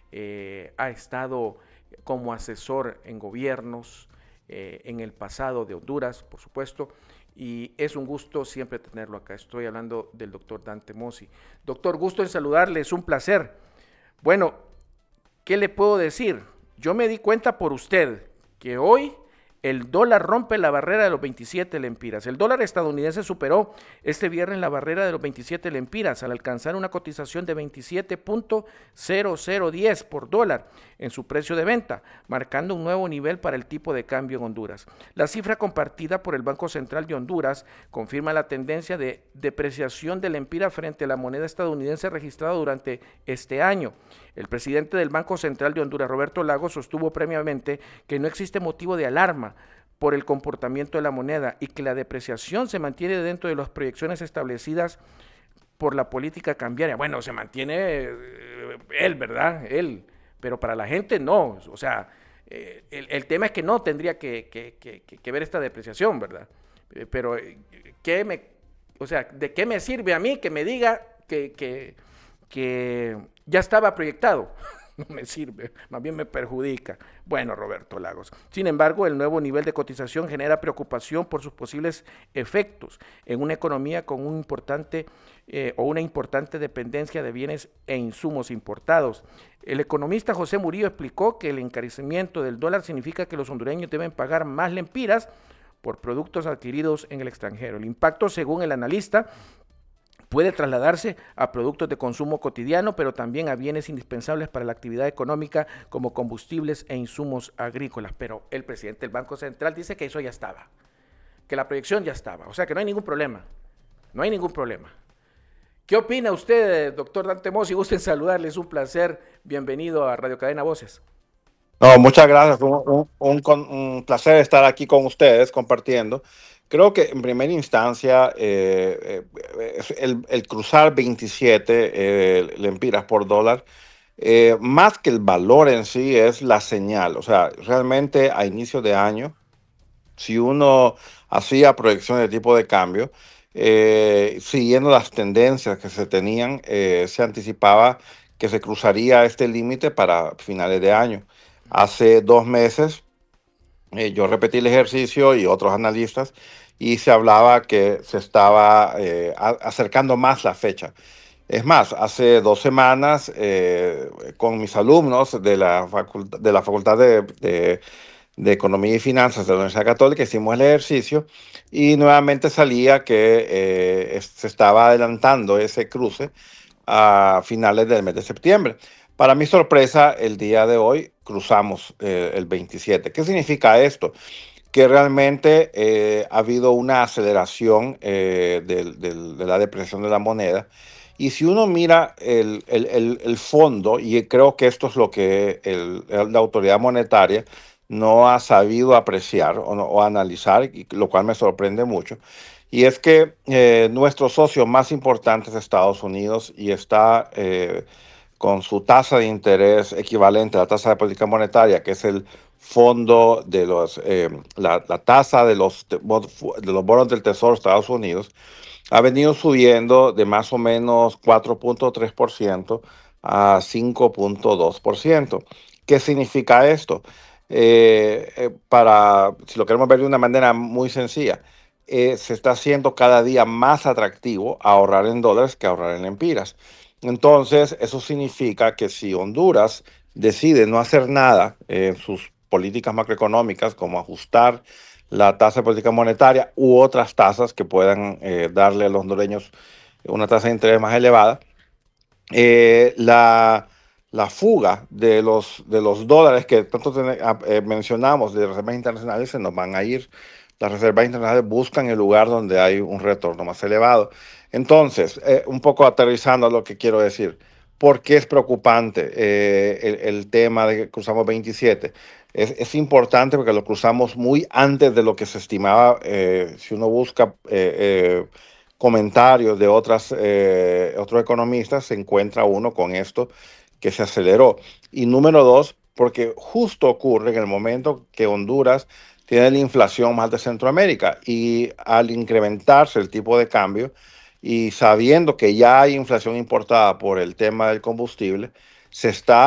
ha estado como asesor en gobiernos en el pasado de Honduras, por supuesto, y es un gusto siempre tenerlo acá. Estoy hablando del doctor Dante Mossi. Doctor, gusto en saludarle, es un placer. Bueno, ¿qué le puedo decir? Yo me di cuenta por usted que hoy el dólar rompe la barrera de los 27 lempiras. El dólar estadounidense superó este viernes la barrera de los 27 lempiras al alcanzar una cotización de 27.0010 por dólar en su precio de venta, marcando un nuevo nivel para el tipo de cambio en Honduras. La cifra compartida por el Banco Central de Honduras confirma la tendencia de depreciación del lempira frente a la moneda estadounidense registrada durante este año. El presidente del Banco Central de Honduras, Roberto Lagos, sostuvo previamente que no existe motivo de alarma por el comportamiento de la moneda y que la depreciación se mantiene dentro de las proyecciones establecidas por la política cambiaria. Bueno, se mantiene él, ¿verdad? Él, pero para la gente no. O sea, el tema es que no tendría que ver esta depreciación, ¿verdad? Pero, ¿qué me, o sea, ¿de qué me sirve a mí que me diga que ya estaba proyectado? No me sirve, más bien me perjudica. Bueno, Roberto Lagos. Sin embargo, el nuevo nivel de cotización genera preocupación por sus posibles efectos en una economía con un importante o una importante dependencia de bienes e insumos importados. El economista José Murillo explicó que el encarecimiento del dólar significa que los hondureños deben pagar más lempiras por productos adquiridos en el extranjero. El impacto, según el analista, puede trasladarse a productos de consumo cotidiano, pero también a bienes indispensables para la actividad económica como combustibles e insumos agrícolas. Pero el presidente del Banco Central dice que eso ya estaba, que la proyección ya estaba, o sea que no hay ningún problema, no hay ningún problema. ¿Qué opina usted, doctor Dante Mossi? Gusten saludarle, es un placer. Bienvenido a Radio Cadena Voces. No, muchas gracias. Un placer estar aquí con ustedes compartiendo. Creo que en primera instancia el cruzar 27 lempiras por dólar, más que el valor en sí, es la señal. O sea, realmente a inicio de año, si uno hacía proyecciones de tipo de cambio, siguiendo las tendencias que se tenían, se anticipaba que se cruzaría este límite para finales de año. Hace 2 meses yo repetí el ejercicio y otros analistas y se hablaba que se estaba acercando más la fecha. Es más, hace 2 semanas con mis alumnos de la Facultad de Economía y Finanzas de la Universidad Católica hicimos el ejercicio y nuevamente salía que se estaba adelantando ese cruce a finales del mes de septiembre. Para mi sorpresa, el día de hoy cruzamos el 27. ¿Qué significa esto? Que realmente ha habido una aceleración de la depreciación de la moneda. Y si uno mira el fondo, y creo que esto es lo que la autoridad monetaria no ha sabido apreciar o analizar, y lo cual me sorprende mucho, y es que nuestro socio más importante es Estados Unidos y está con su tasa de interés equivalente a la tasa de política monetaria, que es el fondo de la tasa de los bonos del Tesoro de Estados Unidos, ha venido subiendo de más o menos 4.3% a 5.2%. ¿Qué significa esto? Si lo queremos ver de una manera muy sencilla, se está haciendo cada día más atractivo ahorrar en dólares que ahorrar en lempiras. Entonces, eso significa que si Honduras decide no hacer nada en sus políticas macroeconómicas, como ajustar la tasa de política monetaria u otras tasas que puedan darle a los hondureños una tasa de interés más elevada, eh, la, la fuga de los dólares que tanto mencionamos de reservas internacionales se nos van a ir. Las reservas internacionales buscan el lugar donde hay un retorno más elevado. Entonces, un poco aterrizando a lo que quiero decir, ¿por qué es preocupante el tema de que cruzamos 27? Es importante porque lo cruzamos muy antes de lo que se estimaba. Si uno busca comentarios de otros economistas, se encuentra uno con esto que se aceleró. Y número dos, porque justo ocurre en el momento que Honduras tiene la inflación más de Centroamérica y al incrementarse el tipo de cambio y sabiendo que ya hay inflación importada por el tema del combustible, se está